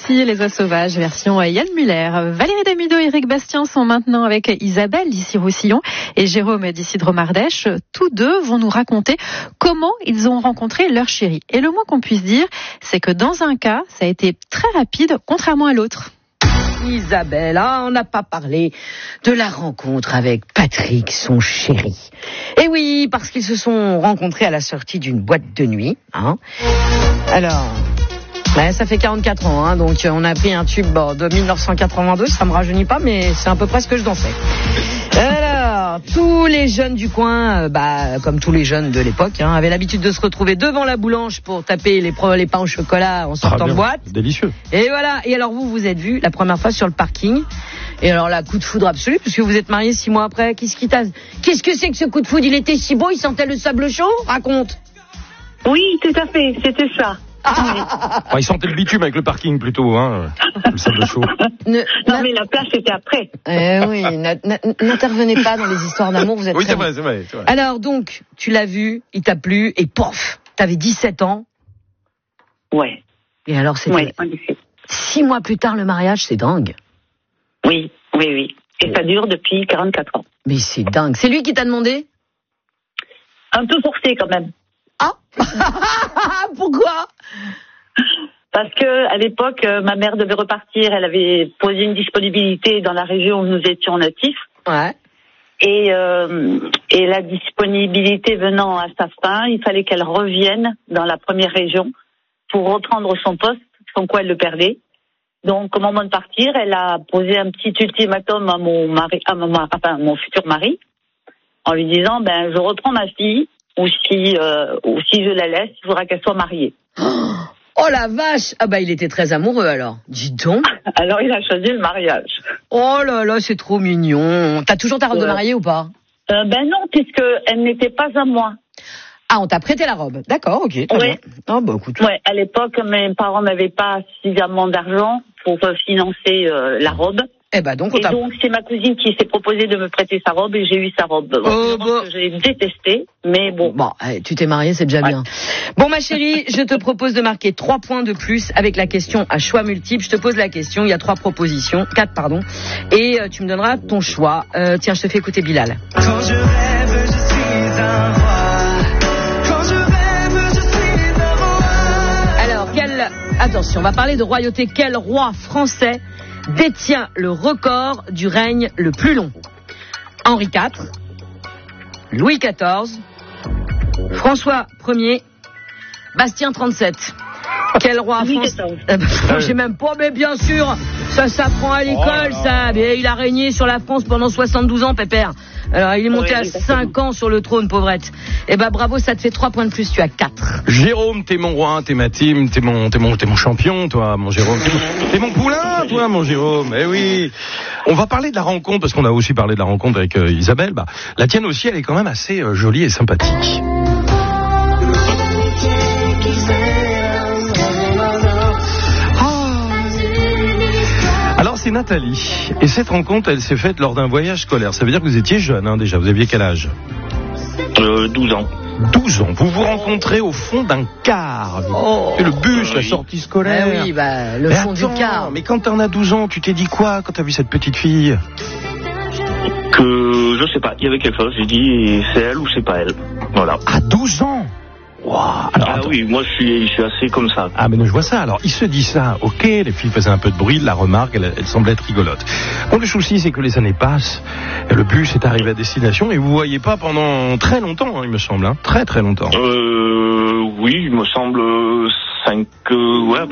Lucie et les oies sauvages, version Yann Muller. Valérie Damido et Éric Bastien sont maintenant avec Isabelle d'ici Roussillon et Jérôme d'ici Dromardèche. Tous deux vont nous raconter comment ils ont rencontré leur chéri. Et le moins qu'on puisse dire, c'est que dans un cas, ça a été très rapide, contrairement à l'autre. Isabelle, on n'a pas parlé de la rencontre avec Patrick, son chéri. Et oui, parce qu'ils se sont rencontrés à la sortie d'une boîte de nuit. Alors, ça fait 44 ans, donc on a pris un tube de 1982, ça me rajeunit pas, mais c'est à peu près ce que je dansais. Alors, tous les jeunes du coin, comme tous les jeunes de l'époque, avaient l'habitude de se retrouver devant la boulange pour taper les pains au chocolat en sortant de boîte. Délicieux. Et voilà. Et alors vous êtes vus la première fois sur le parking. Et alors là, coup de foudre absolu, parce que vous êtes mariés 6 mois après. Qu'est-ce que c'est que ce coup de foudre? Il était si beau, il sentait le sable chaud? Raconte. Oui, tout à fait, c'était ça. Il sentait le bitume avec le parking plutôt, le sable chaud. Non, mais la place c'était après. Oui, n'intervenez pas dans les histoires d'amour, vous êtes Oui, c'est vrai. Alors donc, tu l'as vu, il t'a plu, et pof, t'avais 17 ans. Ouais. Et alors, c'était... Oui, en effet. 6 mois plus tard, le mariage, c'est dingue. Oui. Et ça dure depuis 44 ans. Mais c'est dingue. C'est lui qui t'a demandé? Un peu forcé quand même. Ah. Pourquoi? Parce que à l'époque, ma mère devait repartir. Elle avait posé une disponibilité dans la région où nous étions natifs. Ouais. Et la disponibilité venant à sa fin, il fallait qu'elle revienne dans la première région pour reprendre son poste, sans quoi elle le perdait. Donc, au moment de partir, elle a posé un petit ultimatum à mon futur mari, en lui disant, je reprends ma fille, ou si je la laisse, il faudra qu'elle soit mariée. Oh la vache! Il était très amoureux alors. Dis donc. Alors il a choisi le mariage. Oh là là, c'est trop mignon. T'as toujours ta robe de mariée ou pas? Non, puisque elle n'était pas à moi. Ah, on t'a prêté la robe. D'accord, ok. Oui. Écoute. Ouais, à l'époque, mes parents n'avaient pas suffisamment d'argent pour financer la robe. Donc c'est ma cousine qui s'est proposée de me prêter sa robe et j'ai eu sa robe. Que j'ai détesté, mais bon. Tu t'es mariée, c'est déjà bien. Bon, ma chérie, je te propose de marquer 3 points de plus avec la question à choix multiple. Je te pose la question, il y a 4 propositions, et tu me donneras ton choix. Tiens, je te fais écouter Bilal. Quand je rêve, je suis un roi. Quand je rêve, je suis un roi. Alors, attention, on va parler de royauté. Quel roi français détient le record du règne le plus long? Henri IV, Louis XIV, François Ier, Bastien 37. Quel roi français? J'ai même pas, mais bien sûr, ça s'apprend à l'école, ça. Mais il a régné sur la France pendant 72 ans, pépère. Alors, il est monté à 5 ans sur le trône, pauvrette. Bravo, ça te fait 3 points de plus, tu as 4. Jérôme, t'es mon roi, t'es ma team, t'es mon champion, toi, mon Jérôme. T'es mon poulain, toi, mon Jérôme. Eh oui. On va parler de la rencontre, parce qu'on a aussi parlé de la rencontre avec Isabelle. La tienne aussi, elle est quand même assez jolie et sympathique. Alors, c'est Nathalie. Et cette rencontre, elle s'est faite lors d'un voyage scolaire. Ça veut dire que vous étiez jeune, déjà. Vous aviez quel âge? 12 ans. 12 ans. Vous vous rencontrez au fond d'un car. C'est le bus, la sortie scolaire. Oui, le fond du car. Mais quand t'en as 12 ans, tu t'es dit quoi quand t'as vu cette petite fille? Que, je sais pas, il y avait quelque chose. J'ai dit, c'est elle ou c'est pas elle. Voilà. À 12 ans? Wow. Alors, oui, moi je suis assez comme ça. Mais non, je vois ça. Alors, il se dit ça, ok, les filles faisaient un peu de bruit, la remarque, elle semblait être rigolote. Bon, le souci, c'est que les années passent, et le bus est arrivé à destination, et vous voyez pas pendant très longtemps, il me semble, très très longtemps. Oui, il me semble 5,